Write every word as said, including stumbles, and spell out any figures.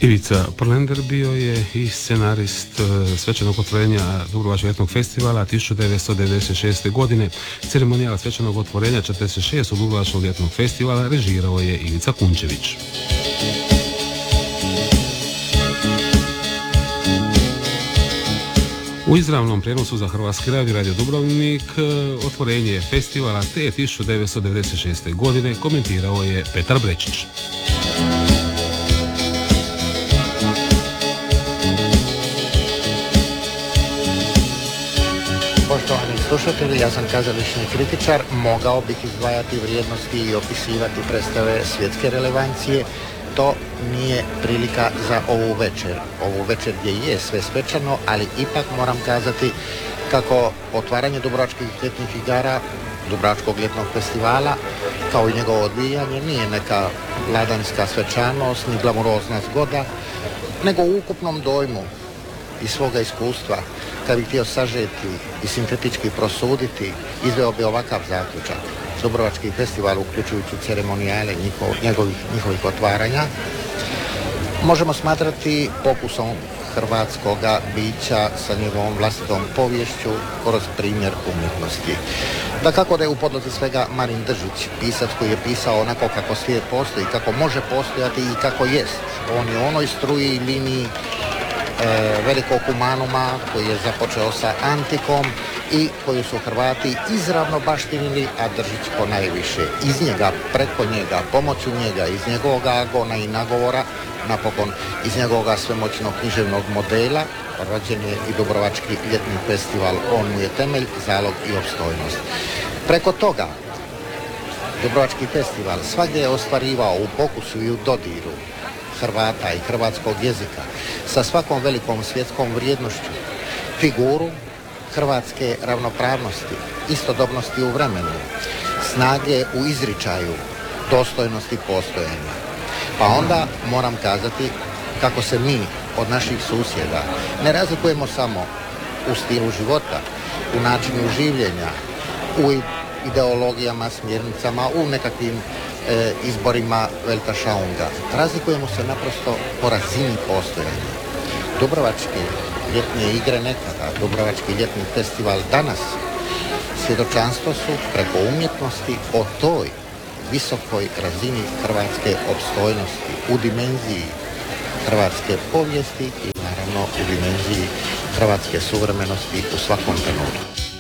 Ivica Prlender bio je i scenarist e, svečanog otvorenja Dubrovačkog ljetnog festivala tisuću devetsto devedeset šeste. godine. Ceremonijal svečanog otvorenja četrdeset šestog Dubrovačkog ljetnog festivala režirao je Ivica Kunčević. U izravnom prijenosu za Hrvatski radio Radio Dubrovnik otvorenje festivala te tisuću devetsto devedeset šeste. godine komentirao je Petar Brečić. Poštovani slušatelji, ja sam kazališni kritičar, mogao bih izdvajati vrijednosti i opisivati predstave svjetske relevancije. To nije prilika za ovu večer. Ovu večer gdje je sve svečano, ali ipak moram kazati kako otvaranje Dubrovačkih ljetnih igara, Dubrovačkog ljetnog festivala, kao i njegovo odvijanje, nije neka ladanjska svečanost, ni glamurozna zgoda, nego u ukupnom dojmu i svoga iskustva, kad bih htio sažeti i sintetički prosuditi, izveo bi ovakav zaključak. Dubrovački festival, uključujući ceremonijale njihov, njegovih, njihovih otvaranja, možemo smatrati pokusom hrvatskoga bića sa njegovom vlastitom poviješću kroz primjer umjetnosti. Dakako da je u podlozi svega Marin Držić, pisac koji je pisao onako kako svijet postoji, kako može postojati i kako jest. On je u onoj struji i liniji e, velikog humanuma koji je započeo sa antikom i koju su Hrvati izravno baštinili, a Držić po najviše. Iz njega, preko njega, pomoću njega, iz njegovog agona i nagovora, napokon iz njegovog svemoćnog književnog modela, rođen je i Dubrovački ljetni festival. On mu je temelj, zalog i opstojnost. Preko toga, Dubrovački festival svagdje je ostvarivao u pokusu i u dodiru Hrvata i hrvatskog jezika sa svakom velikom svjetskom vrijednošću figuru hrvatske ravnopravnosti, istodobnosti u vremenu, snage u izričaju, dostojnosti postojanja. Pa onda moram kazati kako se mi od naših susjeda ne razlikujemo samo u stilu života, u načinu življenja, u ideologijama, smjernicama, u nekakvim e, izborima Weltanschauunga. Razlikujemo se naprosto po razini postojanja. Dubrovački ljetne igre nekada, Dubrovački ljetni festival danas, svjedočanstvo su preko umjetnosti o toj visokoj razini hrvatske opstojnosti, u dimenziji hrvatske povijesti i naravno u dimenziji hrvatske suvremenosti u svakom trenutku.